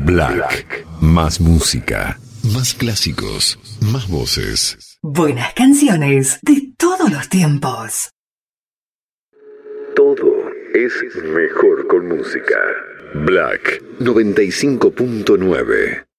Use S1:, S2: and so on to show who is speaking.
S1: Black. Más música. Más clásicos. Más voces.
S2: Buenas canciones de todos los tiempos.
S1: Todo es mejor con música. Black 95.9.